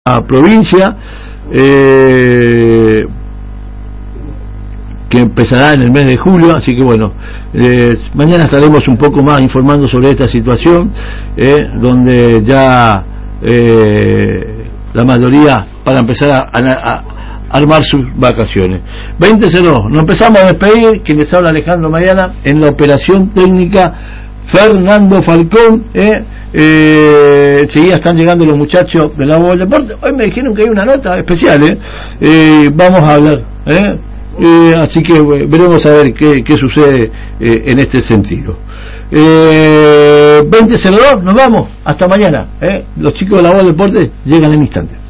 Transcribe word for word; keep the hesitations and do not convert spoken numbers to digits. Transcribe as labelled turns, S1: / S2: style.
S1: provincia, eh, que empezará en el mes de julio, así que bueno, eh, mañana estaremos un poco más informando sobre esta situación, eh, donde ya eh, la mayoría para empezar a, a, a armar sus vacaciones. veinte cero dos, nos empezamos a despedir, quien les habla Alejandro Mariana, en la operación técnica Fernando Falcón, eh, eh, seguía están llegando los muchachos de la voz del deporte. Hoy me dijeron que hay una nota especial, eh, eh vamos a hablar, eh, eh así que eh, veremos a ver qué, qué sucede eh, en este sentido. eh, veinte cero dos, nos vamos, hasta mañana, eh. Los chicos de la voz del deporte llegan en instante.